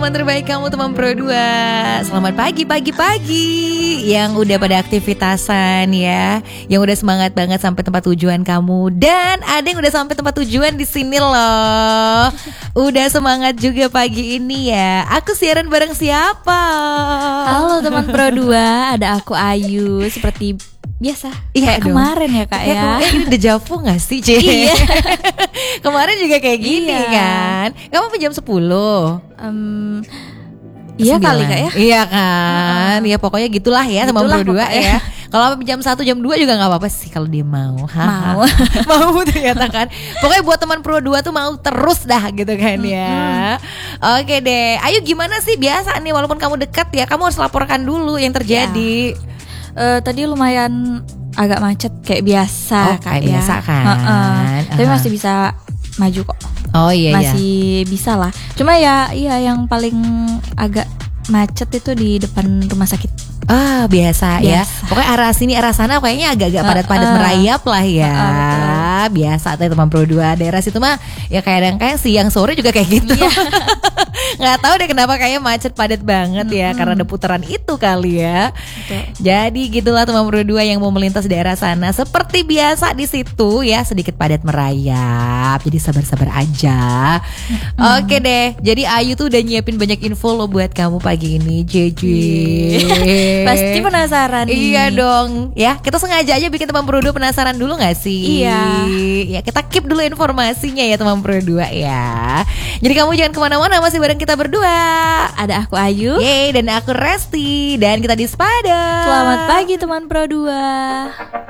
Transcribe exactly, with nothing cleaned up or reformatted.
Teman terbaik kamu, teman Pro dua. Selamat pagi, pagi, pagi. Yang udah pada aktivitasan ya, yang udah semangat banget sampai tempat tujuan kamu. Dan ada yang udah sampai tempat tujuan di sini loh. Udah semangat juga pagi ini ya. Aku siaran bareng siapa? Halo teman Pro dua, ada aku Ayu. Seperti biasa, Iya kayak dong. kemarin ya kak ya. Eh, ini deja vu gak sih, Cie? Iya. Kemarin juga kayak gini Iya. kan. Kamu jam sepuluh. Em, Iya kali kak ya. Iya kan. Ya pokoknya gitulah ya teman Gitulah Pro dua pokoknya. ya. Kalau sampai jam satu jam dua juga gak apa-apa sih kalau dia mau. Haha. Mau. Mau ternyata kan. Pokoknya buat teman Pro dua tuh mau terus dah gitu kan ya. Oke deh. Ayo gimana sih, biasa nih walaupun kamu dekat ya, kamu harus laporkan dulu yang terjadi. Eh, tadi lumayan agak macet kayak biasa Oh, kak kayak ya. biasa kan. Heeh. Tapi Aha. masih bisa maju kok. Oh iya iya. Masih bisa lah. Cuma ya iya yang paling agak macet itu di depan rumah sakit. Ah biasa, ya. Biasa. Pokoknya arah sini arah sana kayaknya agak-agak padat-padat Uh-uh. merayap lah ya. Uh-uh, Biasa tuh teman Pro dua. Daerah situ mah ya kadang-kadang siang sore juga kayak gitu. Iya. Nggak tahu deh kenapa kayaknya macet padat banget ya, karena ada putaran itu kali ya. Betul. Jadi gitulah teman Pro dua yang mau melintas daerah sana. Seperti biasa di situ ya, sedikit padat merayap. Jadi sabar-sabar aja. Oke deh. Jadi Ayu tuh udah nyiapin banyak info loh buat kamu pagi ini, Jeje. Pasti penasaran nih. Iya dong. Ya, kita sengaja aja bikin teman Pro dua penasaran dulu gak sih? Iya. Ya, kita keep dulu informasinya ya teman Pro dua ya. Jadi kamu jangan kemana-mana, masih bareng kita berdua. Ada aku Ayu. Yeay, dan aku Resti. Dan kita di Spada. Selamat pagi teman Pro dua.